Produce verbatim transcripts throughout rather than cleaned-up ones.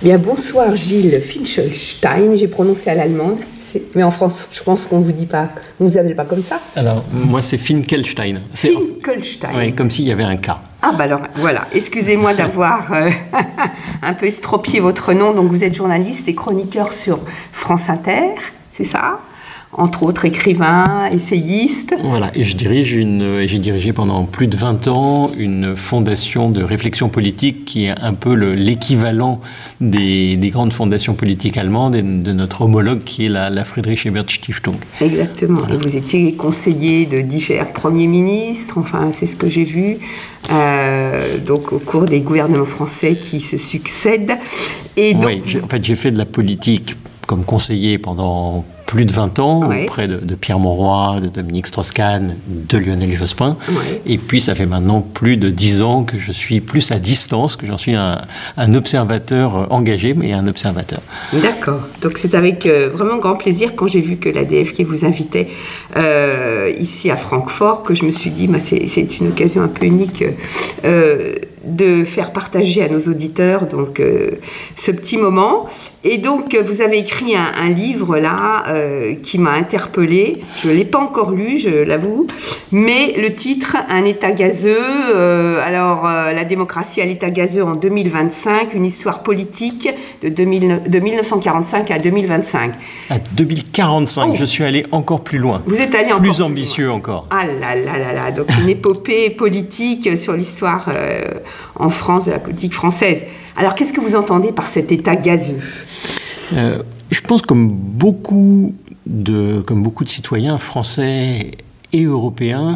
Bien, bonsoir Gilles Finckelstein, j'ai prononcé à l'allemande, c'est... mais en France, je pense qu'on ne vous dit pas, on ne vous appelle pas comme ça. Alors, moi c'est Finckelstein. C'est... Finckelstein. Oui, comme s'il y avait un K. Ah bah alors, voilà, excusez-moi d'avoir euh, un peu estropié votre nom, donc vous êtes journaliste et chroniqueur sur France Inter, c'est ça ? Entre autres écrivain, essayiste. Voilà, et je dirige une, j'ai dirigé pendant plus de vingt ans une fondation de réflexion politique qui est un peu le, l'équivalent des, des grandes fondations politiques allemandes et de notre homologue qui est la, la Friedrich Ebert Stiftung. Exactement, voilà. Et vous étiez conseiller de divers premiers ministres, enfin c'est ce que j'ai vu, euh, donc au cours des gouvernements français qui se succèdent. Et donc... Oui, j'ai, en fait j'ai fait de la politique comme conseiller pendant plus de vingt ans, ouais. auprès de, de Pierre Mauroy, de Dominique Strauss-Kahn, de Lionel Jospin. Ouais. Et puis, ça fait maintenant plus de dix ans que je suis plus à distance, que j'en suis un, un observateur engagé, mais un observateur. D'accord. Donc, c'est avec euh, vraiment grand plaisir, quand j'ai vu que l'A D F K vous invitait euh, ici à Francfort, que je me suis dit, bah, c'est, c'est une occasion un peu unique euh, de faire partager à nos auditeurs donc, euh, ce petit moment. Et donc, vous avez écrit un, un livre, là, euh, qui m'a interpellée. Je ne l'ai pas encore lu, je l'avoue. Mais le titre, Un État gazeux. Euh, alors, euh, la démocratie à l'État gazeux en deux mille vingt-cinq, une histoire politique de, deux mille, de dix-neuf cent quarante-cinq à deux mille vingt-cinq. À deux mille quarante-cinq, oh. Je suis allé encore plus loin. Vous êtes allé encore plus ambitieux plus encore. Ah là là là là. Donc, une épopée politique sur l'histoire euh, en France, de la politique française. Alors, qu'est-ce que vous entendez par cet État gazeux ? euh, Je pense comme beaucoup de, comme beaucoup de citoyens français et européens,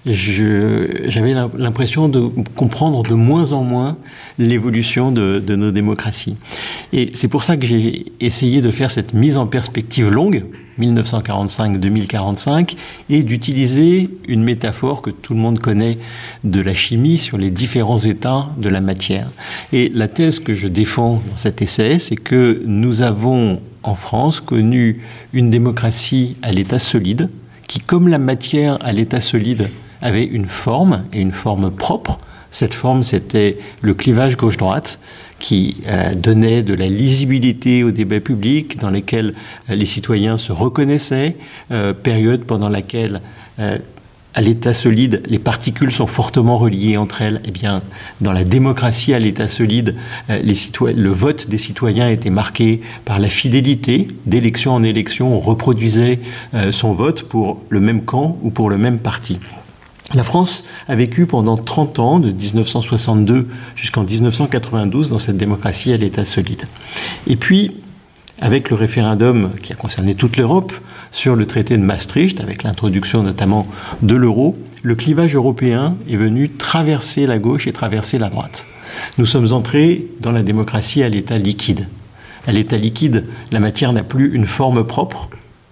je, j'avais l'impression de comprendre de moins en moins l'évolution de, de nos démocraties. Et c'est pour ça que j'ai essayé de faire cette mise en perspective longue, dix-neuf cent quarante-cinq à deux mille quarante-cinq, et d'utiliser une métaphore que tout le monde connaît de la chimie sur les différents états de la matière. Et la thèse que je défends dans cet essai, c'est que nous avons en France connu une démocratie à l'état solide, qui, comme la matière à l'état solide, avait une forme, et une forme propre. Cette forme, c'était le clivage gauche-droite, qui euh, donnait de la lisibilité au débat public, dans lesquels euh, les citoyens se reconnaissaient, euh, période pendant laquelle, euh, à l'état solide, les particules sont fortement reliées entre elles. Eh bien, dans la démocratie à l'état solide, euh, les citoyens, le vote des citoyens était marqué par la fidélité. D'élection en élection, on reproduisait euh, son vote pour le même camp ou pour le même parti. La France a vécu pendant trente ans, de dix-neuf cent soixante-deux jusqu'en dix-neuf cent quatre-vingt-douze, dans cette démocratie à l'état solide. Et puis, avec le référendum qui a concerné toute l'Europe sur le traité de Maastricht, avec l'introduction notamment de l'euro, le clivage européen est venu traverser la gauche et traverser la droite. Nous sommes entrés dans la démocratie à l'état liquide. À l'état liquide, la matière n'a plus une forme propre.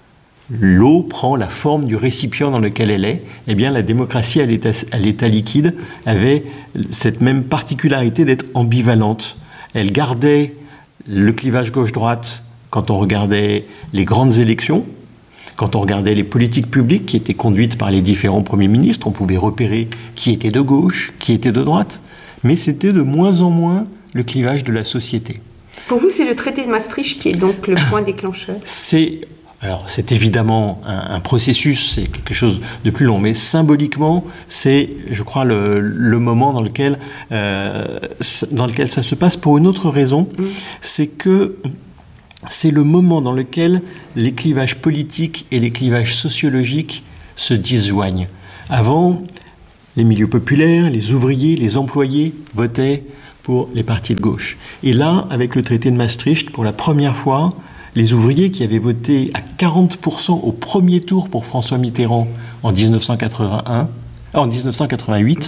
L'eau prend la forme du récipient dans lequel elle est. Eh bien, la démocratie à l'état, à l'état liquide avait cette même particularité d'être ambivalente. Elle gardait le clivage gauche-droite quand on regardait les grandes élections, quand on regardait les politiques publiques qui étaient conduites par les différents premiers ministres, on pouvait repérer qui était de gauche, qui était de droite, mais c'était de moins en moins le clivage de la société. Pour vous, c'est le traité de Maastricht qui est donc le point déclencheur ? C'est... Alors, c'est évidemment un, un processus, c'est quelque chose de plus long, mais symboliquement, c'est, je crois, le, le moment dans lequel, euh, dans lequel ça se passe pour une autre raison, mmh. c'est que c'est le moment dans lequel les clivages politiques et les clivages sociologiques se disjoignent. Avant, les milieux populaires, les ouvriers, les employés votaient pour les partis de gauche. Et là, avec le traité de Maastricht, pour la première fois, les ouvriers qui avaient voté à quarante pour cent au premier tour pour François Mitterrand en dix-neuf cent quatre-vingt-un, en dix-neuf cent quatre-vingt-huit,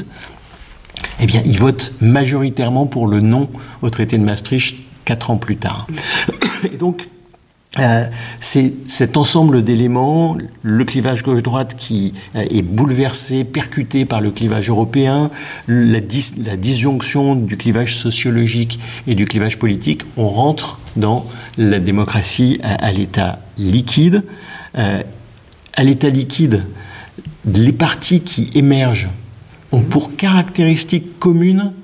eh bien, ils votent majoritairement pour le non au traité de Maastricht quatre ans plus tard. Et donc, euh, c'est cet ensemble d'éléments, le clivage gauche-droite qui euh, est bouleversé, percuté par le clivage européen, la, dis, la disjonction du clivage sociologique et du clivage politique, on rentre dans la démocratie à, à l'état liquide. Euh, à l'état liquide, les partis qui émergent ont pour caractéristique commune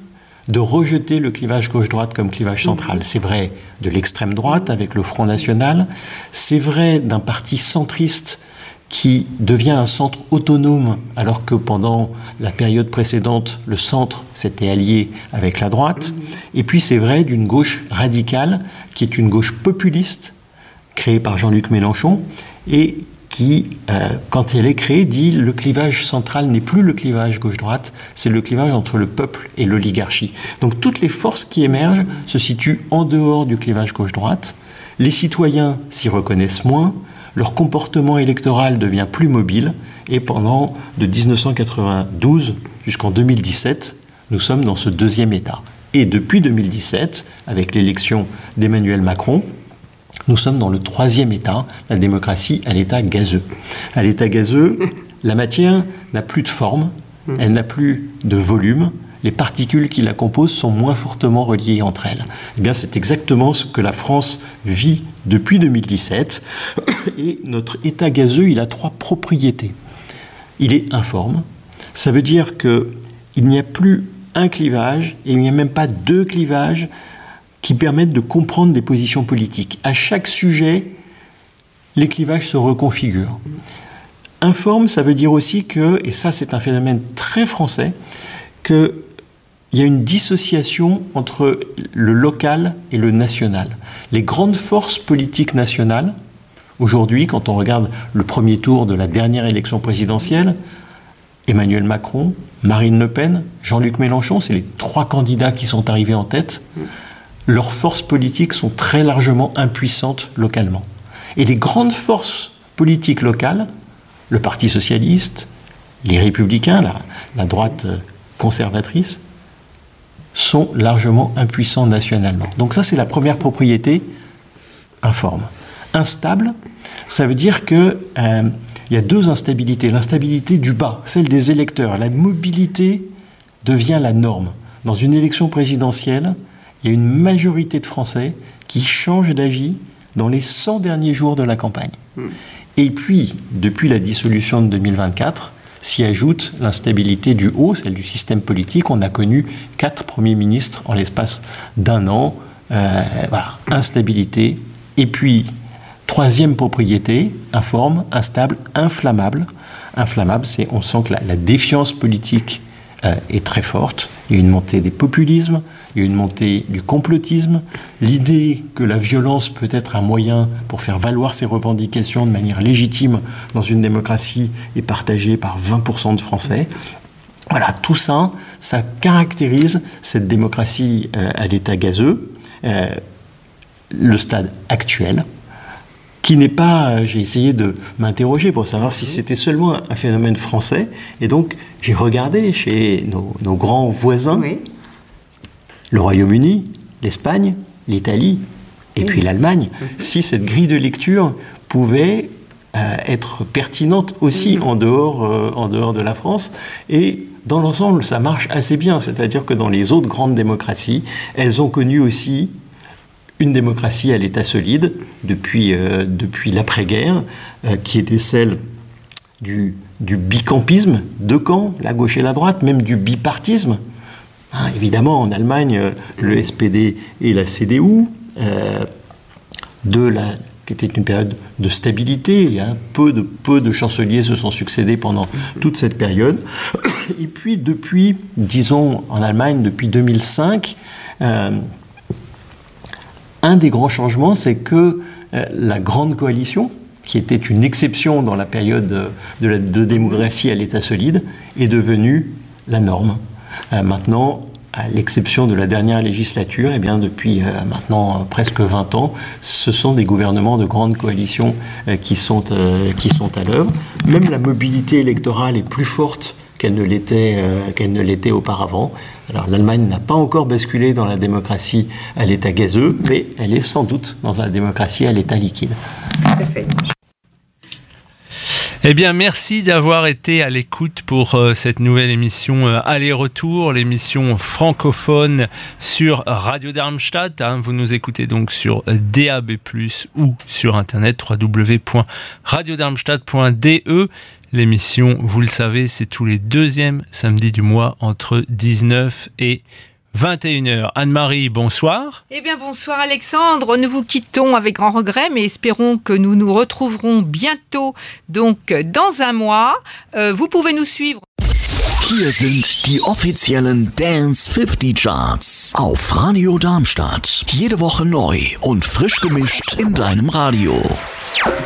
de rejeter le clivage gauche-droite comme clivage central. C'est vrai de l'extrême droite avec le Front National, c'est vrai d'un parti centriste qui devient un centre autonome, alors que pendant la période précédente, le centre s'était allié avec la droite. Et puis c'est vrai d'une gauche radicale, qui est une gauche populiste, créée par Jean-Luc Mélenchon, et qui, euh, quand elle est créée, dit le clivage central n'est plus le clivage gauche-droite, c'est le clivage entre le peuple et l'oligarchie. Donc toutes les forces qui émergent se situent en dehors du clivage gauche-droite. Les citoyens s'y reconnaissent moins, leur comportement électoral devient plus mobile, et pendant de dix-neuf cent quatre-vingt-douze jusqu'en deux mille dix-sept, nous sommes dans ce deuxième état. Et depuis deux mille dix-sept, avec l'élection d'Emmanuel Macron, nous sommes dans le troisième état, la démocratie à l'état gazeux. À l'état gazeux, la matière n'a plus de forme, elle n'a plus de volume, les particules qui la composent sont moins fortement reliées entre elles. Eh bien, c'est exactement ce que la France vit depuis deux mille dix-sept. Et notre état gazeux, il a trois propriétés. Il est informe. Ça veut dire qu'il n'y a plus un clivage, et il n'y a même pas deux clivages qui permettent de comprendre des positions politiques. À chaque sujet, les clivages se reconfigurent. Informe, ça veut dire aussi que, et ça c'est un phénomène très français, qu'il y a une dissociation entre le local et le national. Les grandes forces politiques nationales, aujourd'hui, quand on regarde le premier tour de la dernière élection présidentielle, Emmanuel Macron, Marine Le Pen, Jean-Luc Mélenchon, c'est les trois candidats qui sont arrivés en tête. Leurs forces politiques sont très largement impuissantes localement. Et les grandes forces politiques locales, le Parti socialiste, les Républicains, la, la droite conservatrice, sont largement impuissants nationalement. Donc ça, c'est la première propriété, informe. Instable, ça veut dire qu'il euh, y a deux instabilités. L'instabilité du bas, celle des électeurs. La mobilité devient la norme. Dans une élection présidentielle, il y a une majorité de Français qui changent d'avis dans les cent derniers jours de la campagne. Mmh. Et puis, depuis la dissolution de deux mille vingt-quatre, s'y ajoute l'instabilité du haut, celle du système politique. On a connu quatre premiers ministres en l'espace d'un an. Euh, voilà, instabilité. Et puis, troisième propriété, informe, instable, inflammable. Inflammable, c'est, on sent que la, la défiance politique euh, est très forte. Il y a une montée des populismes, il y a une montée du complotisme. L'idée que la violence peut être un moyen pour faire valoir ses revendications de manière légitime dans une démocratie est partagée par vingt pour cent de Français. Voilà, tout ça, ça caractérise cette démocratie euh, à l'état gazeux, euh, le stade actuel, qui n'est pas... Euh, j'ai essayé de m'interroger pour savoir si c'était seulement un phénomène français, et donc j'ai regardé chez nos, nos grands voisins, oui. Le Royaume-Uni, l'Espagne, l'Italie, et oui. puis l'Allemagne, mmh. si cette grille de lecture pouvait euh, être pertinente aussi mmh. en, dehors, euh, en dehors de la France, et dans l'ensemble, ça marche assez bien, c'est-à-dire que dans les autres grandes démocraties, elles ont connu aussi une démocratie à l'état solide depuis, euh, depuis l'après-guerre, euh, qui était celle du, du bicampisme, deux camps, la gauche et la droite, même du bipartisme. Hein, évidemment, en Allemagne, euh, le S P D et la C D U, euh, de la, qui était une période de stabilité, hein, peu, de, peu de chanceliers se sont succédés pendant toute cette période. Et puis, depuis, disons, en Allemagne, depuis deux mille cinq, euh, un des grands changements, c'est que euh, la grande coalition, qui était une exception dans la période de, la, de démocratie à l'état solide, est devenue la norme. Euh, maintenant, à l'exception de la dernière législature, eh bien, depuis euh, maintenant euh, presque vingt ans, ce sont des gouvernements de grande coalition euh, qui sont, euh, qui sont à l'œuvre. Même la mobilité électorale est plus forte qu'elle ne l'était, euh, qu'elle ne l'était auparavant. Alors l'Allemagne n'a pas encore basculé dans la démocratie à l'état gazeux, mais elle est sans doute dans la démocratie à l'état liquide. Tout à fait. Eh bien, merci d'avoir été à l'écoute pour euh, cette nouvelle émission euh, Aller-Retour, l'émission francophone sur Radio Darmstadt. Hein. Vous nous écoutez donc sur D A B plus, ou sur internet w w w point radio darmstadt point d e. L'émission, vous le savez, c'est tous les deuxièmes samedis du mois entre dix-neuf et vingt et une heures. Anne-Marie, bonsoir. Eh bien, bonsoir Alexandre. Nous vous quittons avec grand regret, mais espérons que nous nous retrouverons bientôt, donc dans un mois. Euh, vous pouvez nous suivre. Hier sind die offiziellen Dance fünfzig Charts auf Radio Darmstadt. Jede Woche neu und frisch gemischt in deinem Radio.